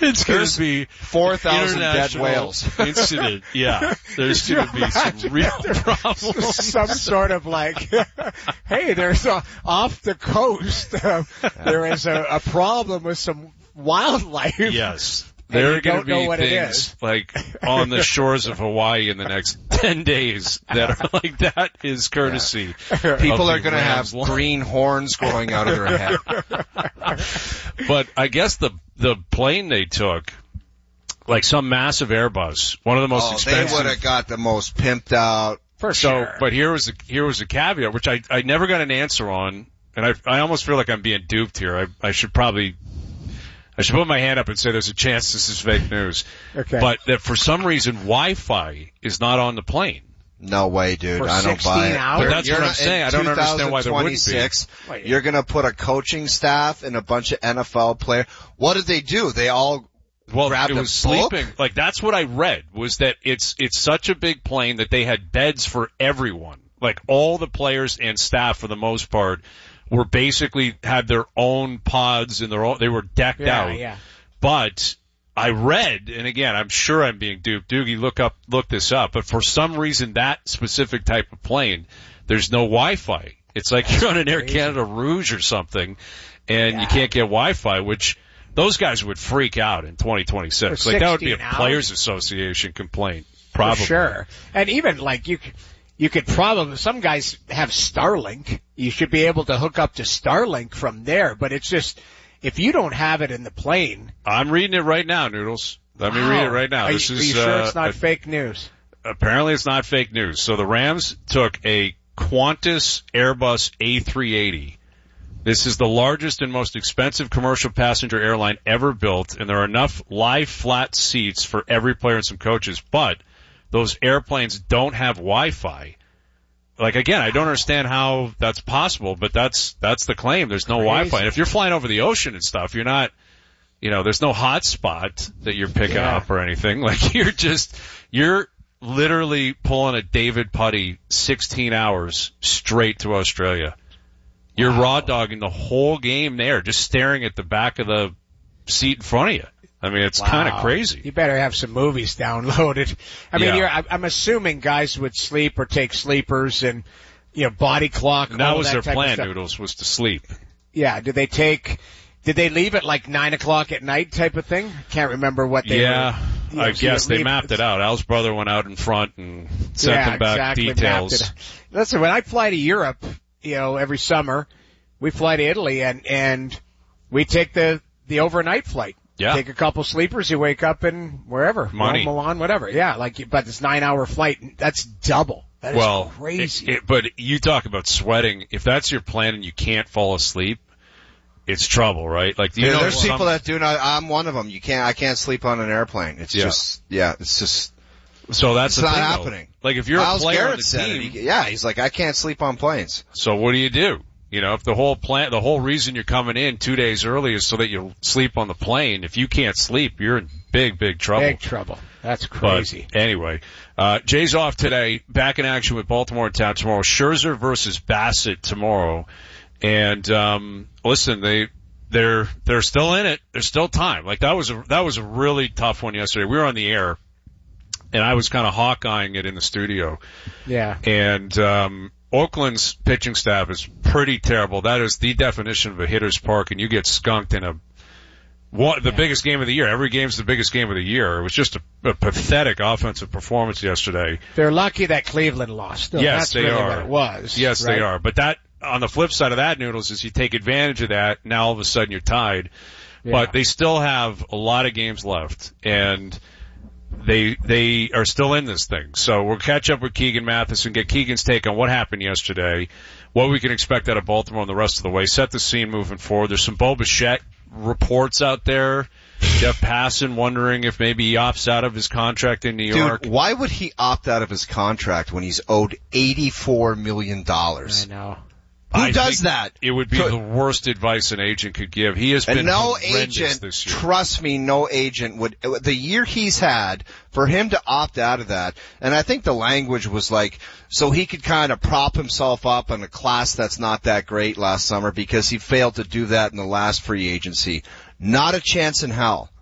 It's going to be 4,000 dead whales. Incident. Yeah. There's going to be some real problems. Some sort of like, hey, there's off the coast, there is a problem with some wildlife. Yes. There are going to be things like on the shores of Hawaii in the next 10 days that are like that is courtesy. Yeah. People are going to have green horns growing out of their head. But I guess the plane they took, like some massive Airbus, one of the most expensive. They would have got the most pimped out. For sure. But here was a caveat, which I never got an answer on, and I almost feel like I'm being duped here. I should put my hand up and say there's a chance this is fake news. Okay. But that for some reason Wi-Fi is not on the plane. No way, dude. For I don't buy it. hours? But that's what I'm saying. I don't understand why there wouldn't be. You're going to put a coaching staff and a bunch of NFL players. What did they do? They all grabbed it was sleeping. Like that's what I read was that it's such a big plane that they had beds for everyone. Like all the players and staff for the most part were basically had their own pods and they were decked out. Yeah. But I read, and again, I'm sure I'm being duped. Doogie, look this up. But for some reason, that specific type of plane, there's no Wi-Fi. It's like you're on an Air Canada Rouge or something, and you can't get Wi-Fi, which those guys would freak out in 2026. Like that would be a Players Association complaint, probably. For sure. And even like you could probably, some guys have Starlink. You should be able to hook up to Starlink from there, but it's just, if you don't have it in the plane. I'm reading it right now, Noodles. Let me read it right now. Are you sure it's not fake news? Apparently it's not fake news. So the Rams took a Qantas Airbus A380. This is the largest and most expensive commercial passenger airline ever built, and there are enough live flat seats for every player and some coaches, but those airplanes don't have Wi-Fi. Like again, I don't understand how that's possible, but that's the claim. There's no Wi-Fi. And if you're flying over the ocean and stuff, you're not, there's no hotspot that you're picking up or anything. Like you're literally pulling a David Putty 16 hours straight to Australia. You're raw dogging the whole game there, just staring at the back of the seat in front of you. I mean, it's kind of crazy. You better have some movies downloaded. I mean, I'm assuming guys would sleep or take sleepers and, body clock. And that was their plan, Noodles, was to sleep. Yeah. Did they leave at like 9:00 at night type of thing? Can't remember what they were. I guess they mapped it out. Al's brother went out in front and sent them back details. Listen, when I fly to Europe, every summer, we fly to Italy and we take the overnight flight. Yeah. Take a couple sleepers, you wake up in wherever. Money. Milan, whatever. Yeah, but it's 9-hour flight. That's double. That is crazy. But you talk about sweating. If that's your plan and you can't fall asleep, it's trouble, right? Like, there's people that do not, I'm one of them. I can't sleep on an airplane. It's it's just. So that's it's not happening. Like if you're Myles a player Garrett on the team. he's like, I can't sleep on planes. So what do you do? If the whole reason you're coming in 2 days early is so that you'll sleep on the plane. If you can't sleep, you're in big, big trouble. Big trouble. That's crazy. But anyway, Jay's off today. Back in action with Baltimore in town tomorrow. Scherzer versus Bassett tomorrow. And, listen, they're still in it. There's still time. Like that was a really tough one yesterday. We were on the air and I was kind of hawk-eyeing it in the studio. Yeah. And, Oakland's pitching staff is pretty terrible. That is the definition of a hitter's park, and you get skunked in the biggest game of the year. Every game's the biggest game of the year. It was just a pathetic offensive performance yesterday. They're lucky that Cleveland lost. No, yes, they are. What it was. Yes, right? they are. But that, on the flip side of that, Noodles, is you take advantage of that. Now all of a sudden you're tied. Yeah. But they still have a lot of games left, and they are still in this thing. So we'll catch up with Keegan Matheson, get Keegan's take on what happened yesterday, what we can expect out of Baltimore and the rest of the way, set the scene moving forward. There's some Bo Bichette reports out there. Jeff Passan wondering if maybe he opts out of his contract in New York. Dude, why would he opt out of his contract when he's owed $84 million? I know. Who does that? It would be the worst advice an agent could give. He has been horrendous this year. Trust me, no agent would. The year he's had, for him to opt out of that, and I think the language was like, so he could kind of prop himself up in a class that's not that great last summer because he failed to do that in the last free agency. Not a chance in hell.